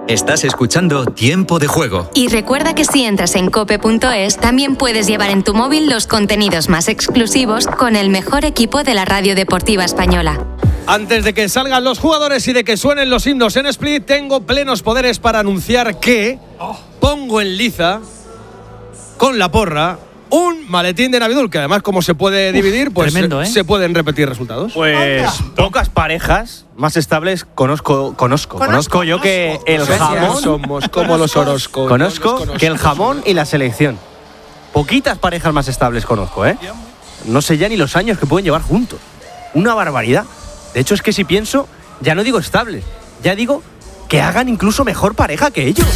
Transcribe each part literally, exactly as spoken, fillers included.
Estás escuchando Tiempo de Juego. Y recuerda que si entras en cope punto es, también puedes llevar en tu móvil los contenidos más exclusivos con el mejor equipo de la radio deportiva española. Antes de que salgan los jugadores y de que suenen los himnos en Split, tengo plenos poderes para anunciar que pongo en liza con la porra un maletín de Navidul, que además como se puede dividir, pues tremendo, ¿eh? se pueden repetir resultados. Pues pocas parejas más estables conozco, conozco, conozco yo que el jamón. Somos como los Orozco. Conozco que el jamón y la selección. Poquitas parejas más estables conozco, ¿eh? No sé ya ni los años que pueden llevar juntos. Una barbaridad. De hecho, es que si pienso, ya no digo estables, ya digo que hagan incluso mejor pareja que ellos.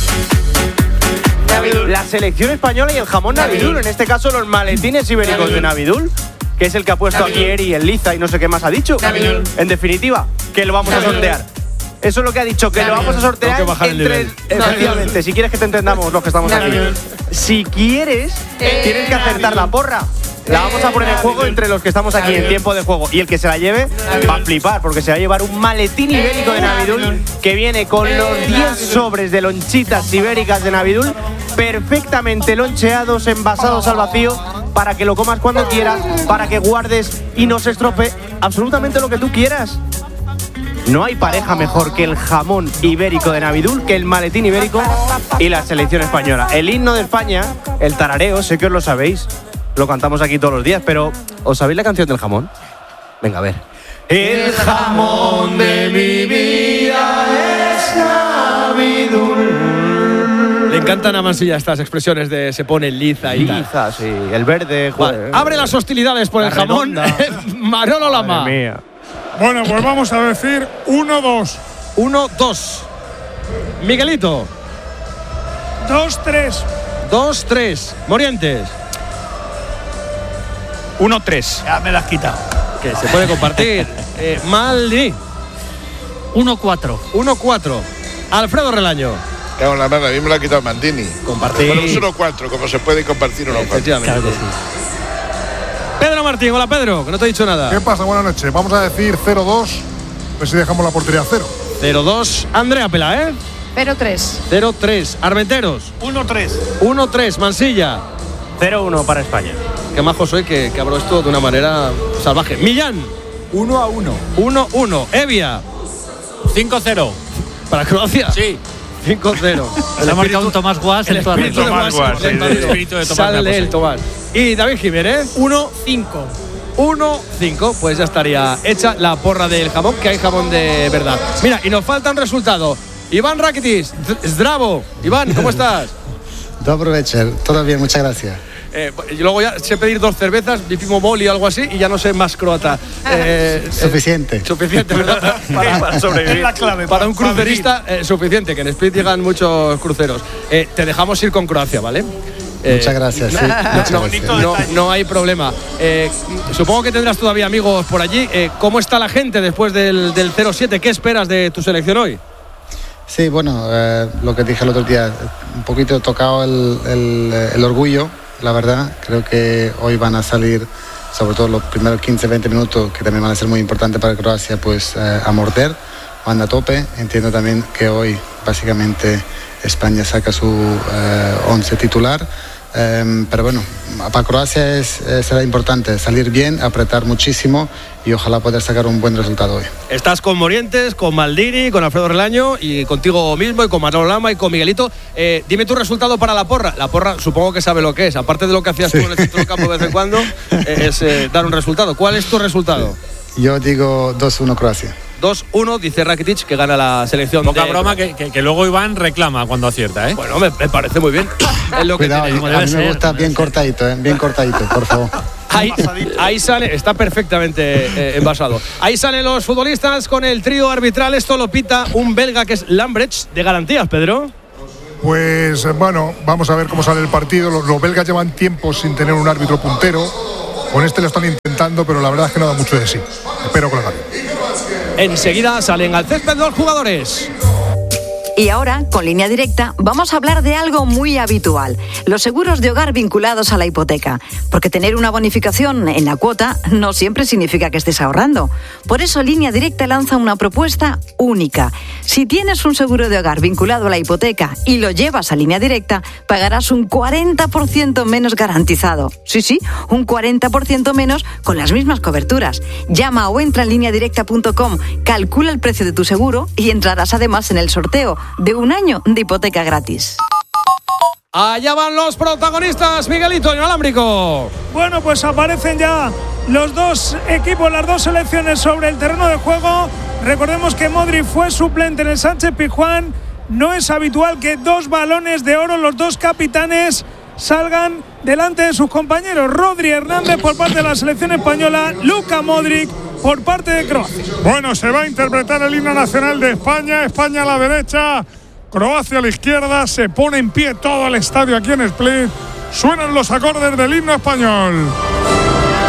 La selección española y el jamón Navidul, en este caso los maletines ibéricos de Navidul, que es el que ha puesto aquí Eri, el Liza y no sé qué más ha dicho. En definitiva, que lo vamos a sortear. Eso es lo que ha dicho, que lo vamos a sortear Tengo que bajar el entre… nivel. Efectivamente, si quieres que te entendamos los que estamos aquí. Si quieres, tienes que acertar la porra. La vamos a poner en juego entre los que estamos aquí en Tiempo de Juego. Y el que se la lleve va a flipar, porque se va a llevar un maletín ibérico de Navidul que viene con los diez sobres de lonchitas ibéricas de Navidul, perfectamente loncheados, envasados al vacío, para que lo comas cuando quieras, para que guardes y no se estropee absolutamente lo que tú quieras. No hay pareja mejor que el jamón ibérico de Navidul, que el maletín ibérico y la selección española. El himno de España, el tarareo, sé que os lo sabéis. Lo cantamos aquí todos los días, pero ¿os sabéis la canción del jamón? Venga, a ver. El jamón de mi vida es Navidul. Le encantan a Mansilla estas expresiones de se pone liza y tal. Liza, sí. El verde. Vale. Abre las hostilidades por La el jamón. Manolo Lama. Madre mía. Bueno, pues vamos a decir uno dos. uno dos. Miguelito. dos tres. dos tres. Morientes. uno tres. Ya me las has quitado. Que se puede compartir. eh, Maldi. uno cuatro. uno cuatro. Alfredo Relaño. Cago en la mano, a mí me lo ha quitado Maldini. Compartir. Bueno, es uno cuatro, como se puede compartir uno cuatro. Efectivamente. Claro que sí. Pedro Martín, hola Pedro, que no te he dicho nada. ¿Qué pasa? Buenas noches. Vamos a decir cero dos. A ver si dejamos la portería a cero. cero dos. Andrea Pela, ¿eh? cero tres. cero tres. Armenteros. uno tres. uno tres. Mansilla. cero uno para España. Qué majo soy que, que abro esto de una manera salvaje. Millán. uno a uno. uno uno. Evia. cinco cero. ¿Para Croacia? Sí. cinco cero. Se ha marcado un Tomás Guas El en toda la espíritu de Tomás Guas, Guas, el sí, el espíritu de Tomás Sale Guas, el sí. Tomás. Y David Jiménez. uno cinco. uno cinco. Pues ya estaría hecha la porra del jamón, que hay jamón de verdad. Mira, y nos falta un resultado. Iván Rakitic, Zdravo. Iván, ¿cómo estás? Dobro večer, todo bien, muchas gracias. Eh, y luego ya sé pedir dos cervezas, Bipimo Moli o algo así, y ya no sé más croata. Eh, Suficiente. Eh, suficiente, ¿verdad? Para, Para sobrevivir. Es la clave. para un crucerista, eh, suficiente, que en Split llegan muchos cruceros. Eh, te dejamos ir con Croacia, ¿vale? Eh, Muchas gracias, sí. Muchas No, gracias. no, no hay problema. Eh, supongo que tendrás todavía amigos por allí. Eh, ¿Cómo está la gente después del, del cero siete? ¿Qué esperas de tu selección hoy? Sí, bueno, eh, lo que dije el otro día, un poquito tocado el, el, el orgullo, la verdad. Creo que hoy van a salir, sobre todo los primeros quince veinte minutos, que también van a ser muy importantes para Croacia, pues eh, a morder, van a tope. Entiendo también que hoy, básicamente, España saca su eh, once titular. Um, pero bueno, para Croacia es, es, será importante salir bien, apretar muchísimo y ojalá poder sacar un buen resultado hoy. Estás con Morientes, con Maldini, con Alfredo Relaño y contigo mismo y con Manolo Lama y con Miguelito. Eh, dime tu resultado para la porra. La porra supongo que sabe lo que es. Aparte de lo que hacías sí. tú en el centro del campo de vez en cuando, eh, es eh, dar un resultado. ¿Cuál es tu resultado? Sí. Yo digo dos uno Croacia. dos uno, dice Rakitic, que gana la selección. Poca de… broma que, que, que luego Iván reclama cuando acierta, ¿eh? Bueno, me, me parece muy bien. Es lo Cuidado, que a mí ser, me gusta bien cortadito, ¿eh? Bien cortadito, por favor. Ahí, ahí sale, está perfectamente eh, envasado. Ahí salen los futbolistas con el trío arbitral. Esto lo pita un belga que es Lambrecht, de garantías, Pedro. Pues bueno, vamos a ver cómo sale el partido. Los, los belgas llevan tiempo sin tener un árbitro puntero. Con este lo están intentando, pero la verdad es que no da mucho de sí. Espero que lo hagan. Enseguida salen al césped dos jugadores. Y ahora, con Línea Directa, vamos a hablar de algo muy habitual, los seguros de hogar vinculados a la hipoteca. Porque tener una bonificación en la cuota no siempre significa que estés ahorrando. Por eso Línea Directa lanza una propuesta única. Si tienes un seguro de hogar vinculado a la hipoteca y lo llevas a Línea Directa, pagarás un cuarenta por ciento menos garantizado. Sí, sí, un cuarenta por ciento menos con las mismas coberturas. Llama o entra en línea directa punto com, calcula el precio de tu seguro y entrarás además en el sorteo de un año de hipoteca gratis. Allá van los protagonistas, Miguelito, inalámbrico. Bueno, pues aparecen ya los dos equipos, las dos selecciones sobre el terreno de juego. Recordemos que Modric fue suplente en el Sánchez Pizjuán. No es habitual que dos balones de oro, los dos capitanes, salgan delante de sus compañeros. Rodri Hernández por parte de la selección española, Luka Modric por parte de Croacia. Bueno, se va a interpretar el himno nacional de España. España a la derecha, Croacia a la izquierda. Se pone en pie todo el estadio aquí en Split. Suenan los acordes del himno español.